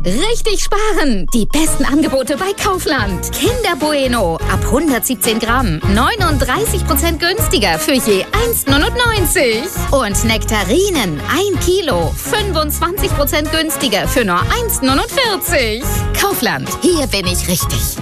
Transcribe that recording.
Richtig sparen! Die besten Angebote bei Kaufland. Kinder Bueno ab 117 Gramm. 39% günstiger für je 1,99. Und Nektarinen 1 Kilo. 25% günstiger für nur 1,49. Kaufland, hier bin ich richtig.